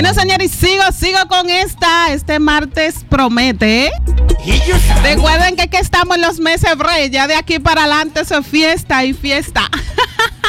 Bueno, señores, sigo con este martes promete, ¿eh? Recuerden que estamos en los meses break, ya de aquí para adelante eso es fiesta y fiesta.